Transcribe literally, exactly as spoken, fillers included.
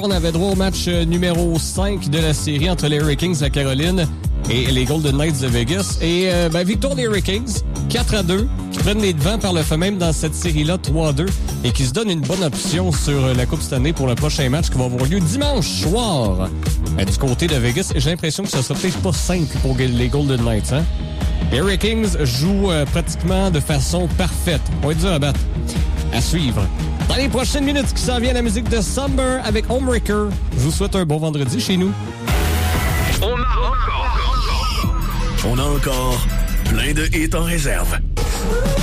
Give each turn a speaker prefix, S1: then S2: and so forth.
S1: on avait droit au match numéro cinq de la série entre les Hurricanes de Caroline et les Golden Knights de Vegas. Et euh, ben, victoire des Hurricanes, quatre à deux, qui prennent les devants par le fait même dans cette série-là, trois à deux, et qui se donnent une bonne option sur la Coupe Stanley pour le prochain match qui va avoir lieu dimanche soir. Euh, du côté de Vegas, j'ai l'impression que ce sera peut-être pas simple pour les Golden Knights. Hein? Les Hurricanes jouent euh, pratiquement de façon parfaite. On va dire à battre. À suivre. Dans les prochaines minutes, qui s'en vient la musique de Summer avec Homewrecker. Je vous souhaite un bon vendredi chez nous.
S2: On a encore, on a encore plein de hits en réserve.